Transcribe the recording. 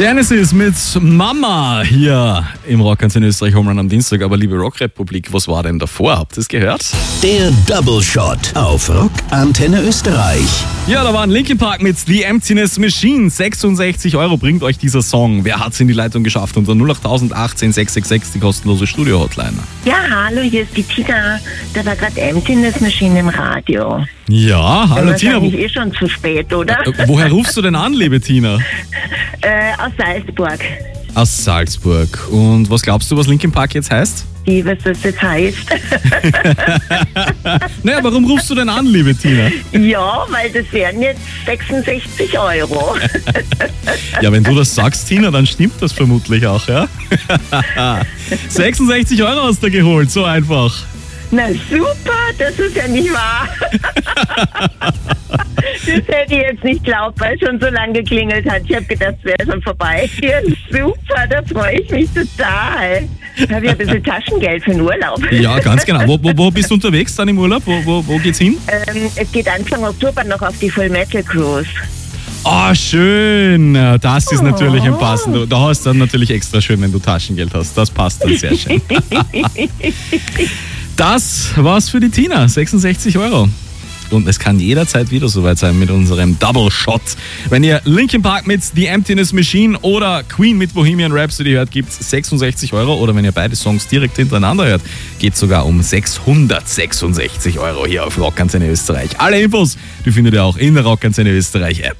Genesis mit Mama hier im Rockantenne Österreich Home Run am Dienstag. Aber liebe Rockrepublik, was war denn davor? Habt ihr es gehört? Der Double Shot auf Rockantenne Österreich. Ja, da war ein Linkin Park mit The Emptiness Machine. 66 € bringt euch dieser Song. Wer hat's in die Leitung geschafft? Unter 08000 18 666, die kostenlose Studio-Hotline. Ja, hallo, hier ist die Tina. Da war gerade Emptiness Machine im Radio. Ja, hallo Tina. Das ist schon zu spät, oder? Woher rufst du denn an, liebe Tina? Aus Salzburg. Aus Salzburg. Und was glaubst du, was Linkin Park jetzt heißt? Was das jetzt heißt? Naja, warum rufst du denn an, liebe Tina? Ja, weil das wären jetzt 66 €. Ja, wenn du das sagst, Tina, dann stimmt das vermutlich auch, ja? 66 € hast du geholt, so einfach. Na super, das ist ja nicht wahr. Das hätte ich jetzt nicht geglaubt, weil es schon so lange geklingelt hat. Ich habe gedacht, es wäre schon vorbei. Ja, super, da freue ich mich total. Da habe ich ein bisschen Taschengeld für den Urlaub. Ja, ganz genau. Wo bist du unterwegs dann im Urlaub? Wo geht's hin? Es geht Anfang Oktober noch auf die Full Metal Cruise. Oh, schön. Das ist natürlich ein passend. Da hast du dann natürlich extra schön, wenn du Taschengeld hast. Das passt dann sehr schön. Das war's für die Tina. 66 €. Und es kann jederzeit wieder soweit sein mit unserem Double Shot. Wenn ihr Linkin Park mit The Emptiness Machine oder Queen mit Bohemian Rhapsody hört, gibt's 66 €. Oder wenn ihr beide Songs direkt hintereinander hört, geht's sogar um 666 € hier auf Rockantenne Österreich. Alle Infos, die findet ihr auch in der Rockantenne Österreich App.